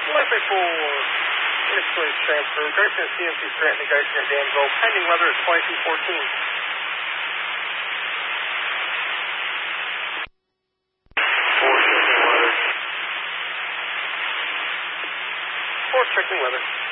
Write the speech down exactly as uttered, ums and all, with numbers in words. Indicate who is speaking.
Speaker 1: one three four, inexclusive transfer. Garcia C M C Scranton to Garcia and Danville. Pending weather at twenty-two fourteen. Four checking weather. Four checking weather.